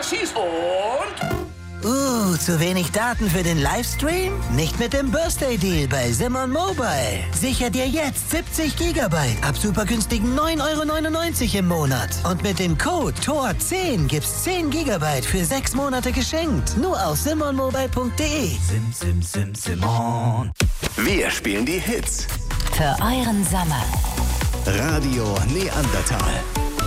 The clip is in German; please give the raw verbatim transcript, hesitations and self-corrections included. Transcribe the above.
schieß und... Uh, zu wenig Daten für den Livestream? Nicht mit dem Birthday-Deal bei Simon Mobile. Sicher dir jetzt siebzig Gigabyte ab super günstigen neun Euro neunundneunzig im Monat. Und mit dem Code T O R zehn gibt's zehn Gigabyte für sechs Monate geschenkt. Nur auf simon mobile punkt de. Sim, sim, sim, Simon. Wir spielen die Hits. Für euren Sommer. Radio Neandertal.